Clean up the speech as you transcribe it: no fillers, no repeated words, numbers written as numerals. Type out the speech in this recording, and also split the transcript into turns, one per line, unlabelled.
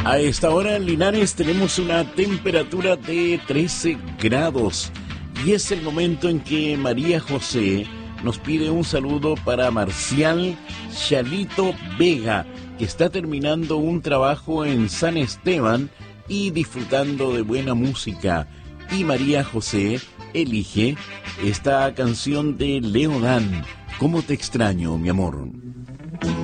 A esta hora en Linares tenemos una temperatura de 13 grados y es el momento en que María José nos pide un saludo para Marcial Chalito Vega, que está terminando un trabajo en San Esteban y disfrutando de buena música. Y María José elige esta canción de Leodán, ¿Cómo te extraño, mi amor?